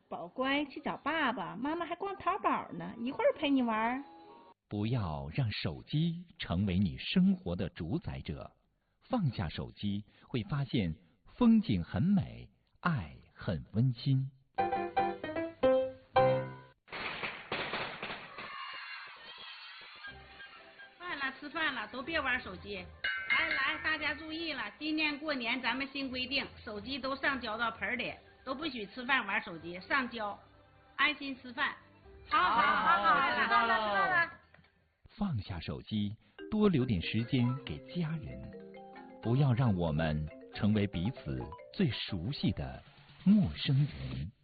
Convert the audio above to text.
宝乖，去找爸爸，妈妈还逛淘宝呢，一会儿陪你玩。 不要让手机成为你生活的主宰者，放下手机，会发现风景很美，爱很温馨。 吃饭了，都别玩手机。来，大家注意了，今年过年咱们新规定，手机都上交到盆里，都不许吃饭玩手机，上交，安心吃饭。好， 知道了。 放下手机，多留点时间给家人，不要让我们成为彼此最熟悉的陌生人。